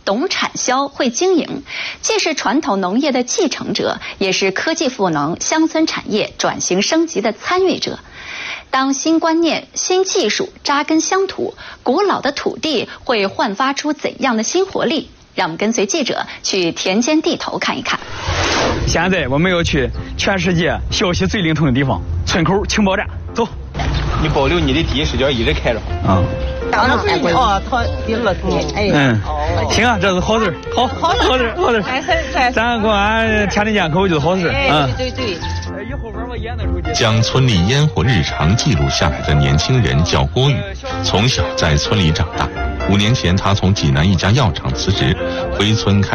懂产销、会经营，既是传统农业的继承者，也是科技赋能乡村产业转型升级的参与者。当新观念、新技术扎根乡土，古老的土地会焕发出怎样的新活力？让我们跟随记者去田间地头看一看。 现在我们要去全世界消息最灵通的地方——村口情报站，走。 你保留你的第一视角一直开着。 当然会哦，他顶了头。 行啊，这是好事，好事。咱公安天地间口就是好事。 对。 将村里烟火日常记录下来的年轻人叫郭宇，从小在村里长大。5年前，他从济南一家药厂辞职，回村开